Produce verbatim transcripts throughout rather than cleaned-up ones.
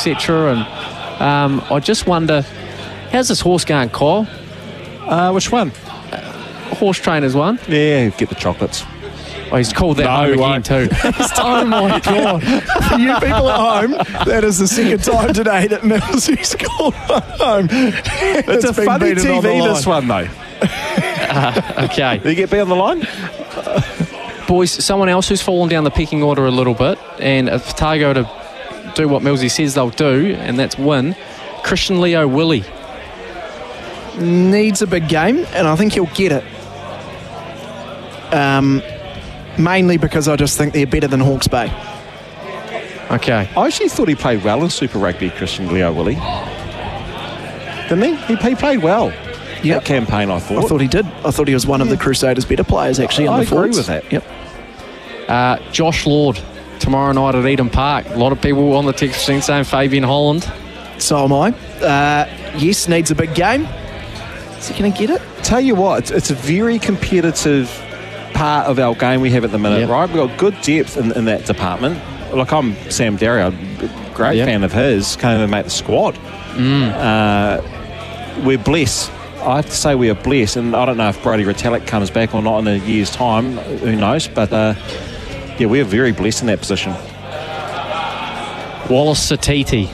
cetera. And um, I just wonder, how's this horse going, Kyle? Uh, which one? Uh, horse trainers one. Yeah, get the chocolates. Oh, he's called that No, home again too. Oh my God. For you people at home, that is the second time today that Millsy's called home. It's, it's a funny T V, this one, though. uh, okay. Did you get B on the line? Boys, someone else who's fallen down the pecking order a little bit, and if Otago to do what Millsy says they'll do, and that's win, Christian Leo Willie. Needs a big game, and I think he'll get it. Um, mainly because I just think they're better than Hawke's Bay. Okay. I actually thought he played well in Super Rugby, Christian Leo Willie. Didn't he? He, he played well. Yep. That campaign, I thought. I thought he did. I thought he was one of the Crusaders' better players, actually, I in the agree forwards. with that. Yep. Uh, Josh Lord, tomorrow night at Eden Park. A lot of people on the text machine saying Fabian Holland. So am I. Uh, yes, needs a big game. Is he going to get it? Tell you what, it's, it's a very competitive part of our game we have at the minute, yep. right? We've got good depth in, in that department. Like, I'm Sam Derry, I'm a great yep. fan of his, can't even make the squad. Mm. Uh, we're blessed. I have to say we are blessed, and I don't know if Brody Retallick comes back or not in a year's time, who knows, but uh, yeah, we are very blessed in that position. Wallace Satiti.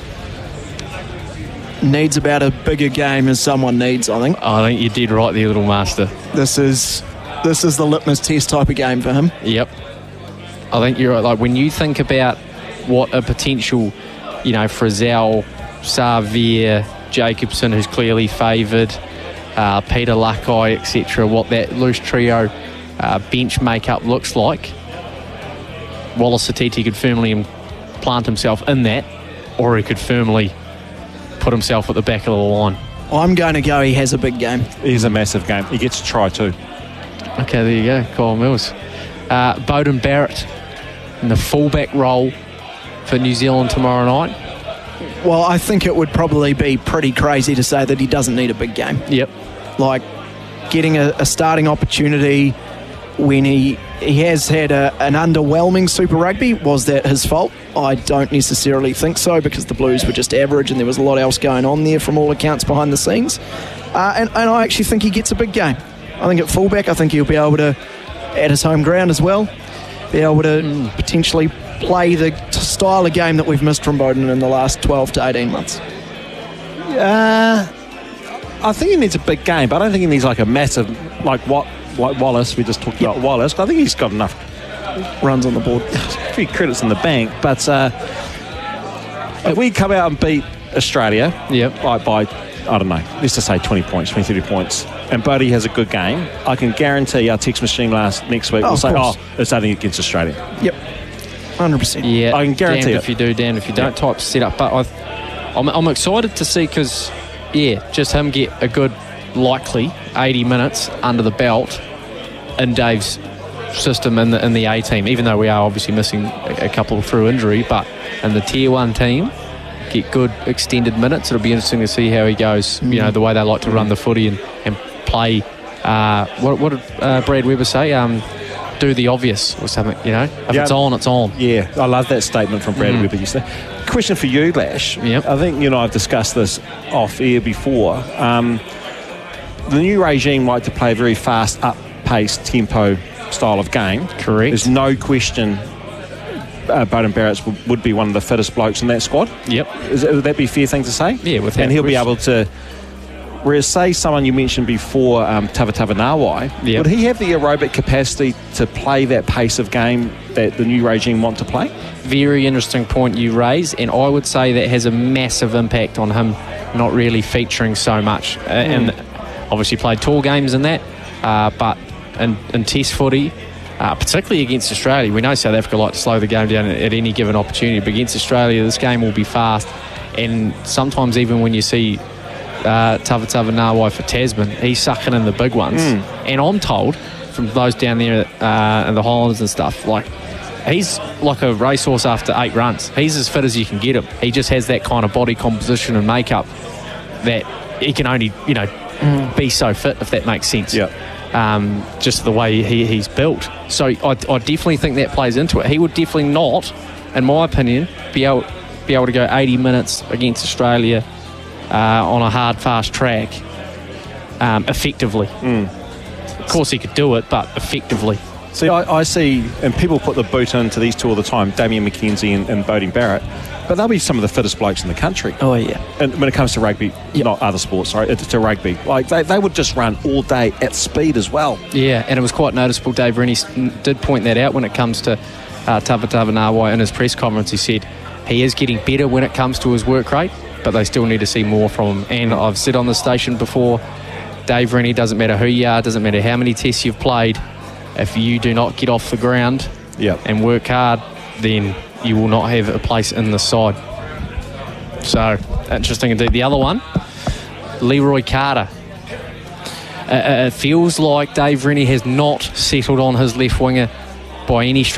Needs about a bigger game as someone needs, I think. I think you did right there, little master. This is this is the litmus test type of game for him. Yep. I think you're right. Like, when you think about what a potential, you know, Frizzell, Xavier, Jacobson, who's clearly favoured, uh, Peter Lakai, et cetera, what that loose trio uh, bench makeup looks like, Wallace Satiti could firmly plant himself in that, or he could firmly put himself at the back of the line. I'm going to go he has a big game. It is a massive game. He gets to try too. Okay, there you go, Kyle Mills. Uh, Bowden Barrett in the fullback role for New Zealand tomorrow night. Well, I think it would probably be pretty crazy to say that he doesn't need a big game. Yep. Like, getting a, a starting opportunity when he he has had a, an underwhelming Super Rugby. Was that his fault? I don't necessarily think so, because the Blues were just average and there was a lot else going on there from all accounts behind the scenes. Uh, and, and I actually think he gets a big game. I think at fullback, I think he'll be able to, at his home ground as well, be able to mm. potentially play the t- style of game that we've missed from Bowden in the last twelve to eighteen months. Uh, I think he needs a big game, but I don't think he needs like a massive, like what, like Wallace. We just talked yep. about Wallace. I think he's got enough runs on the board. A few credits in the bank, but uh, if we come out and beat Australia, yep. like by, I don't know, let's just say twenty points, twenty, thirty points, and Bodie has a good game, I can guarantee our text machine last next week oh, will say, course. oh, it's only against Australia. Yep, one hundred percent. Yeah, I can guarantee damned it. if you do, damned if you don't yep. type set up. But I've, I'm, I'm excited to see, because, yeah, just him get a good, likely eighty minutes under the belt in Dave's system in the in the A team, even though we are obviously missing a, a couple through injury, but in the tier one team, get good extended minutes. It'll be interesting to see how he goes. Mm. You know, the way they like to run the footy and, and play. Uh, what, what did uh, Brad Weber say? Um, do the obvious or something. You know, if yeah. it's on, it's on. Yeah, I love that statement from Brad mm. Weber. You say. Question for you, Lash. Yep. I think you know I've discussed this off air before. Um, the new regime like to play a very fast, up-paced tempo style of game. Correct. There's no question uh, Bowden Barrett would, would be one of the fittest blokes in that squad. Yep. Is, would that be a fair thing to say? Yeah, without And he'll question. be able to, whereas say someone you mentioned before, um, Tavatava Nawai, yep. would he have the aerobic capacity to play that pace of game that the new regime want to play? Very interesting point you raise, and I would say that has a massive impact on him not really featuring so much. Uh, mm. And obviously played tall games in that, uh, but in, in test footy, uh, particularly against Australia, we know South Africa like to slow the game down at, at any given opportunity, but against Australia this game will be fast, and sometimes even when you see uh, Tavatava Nawai for Tasman, he's sucking in the big ones. Mm. And I'm told from those down there uh, in the Highlands and stuff, like, he's like a racehorse after eight runs. He's as fit as you can get him. He just has that kind of body composition and makeup that he can only, you know, mm. be so fit, if that makes sense. Yeah. Um, just the way he, he's built. So I, I definitely think that plays into it. He would definitely not, in my opinion, be able be able to go eighty minutes against Australia uh, on a hard, fast track um, effectively. Mm. Of course he could do it, but effectively. See, I, I see, and people put the boot into these two all the time, Damian McKenzie and, and Bodie Barrett, but they'll be some of the fittest blokes in the country. Oh, yeah. And when it comes to rugby, Yep. not other sports, sorry, it's to rugby. Like, they, they would just run all day at speed as well. Yeah, and it was quite noticeable. Dave Rennie did point that out when it comes to uh, Tavatava Nawai in his press conference. He said he is getting better when it comes to his work rate, but they still need to see more from him. And I've said on the station before, Dave Rennie, doesn't matter who you are, doesn't matter how many tests you've played, if you do not get off the ground Yep. and work hard, then you will not have a place in the side. So, interesting indeed. The other one, Leroy Carter. Uh, it feels like Dave Rennie has not settled on his left winger by any stretch